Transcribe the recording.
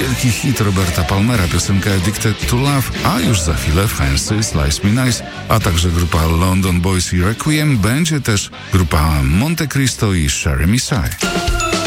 wielki hit Roberta Palmera, piosenka Addicted to Love, a już za chwilę Fancy, Slice Me Nice, a także grupa London Boys i Requiem, będzie też grupa Monte Cristo i Sherry Messiah.